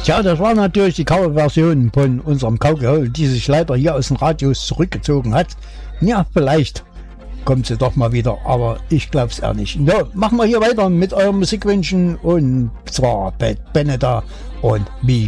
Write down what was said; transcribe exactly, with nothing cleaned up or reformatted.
Tja, das war natürlich die Coverversion von unserem Kaugehol, die sich leider hier aus den Radios zurückgezogen hat. Ja, vielleicht kommt sie doch mal wieder, aber ich glaube es eher nicht. Ja, machen wir hier weiter mit euren Musikwünschen und zwar Bad Benedà und Be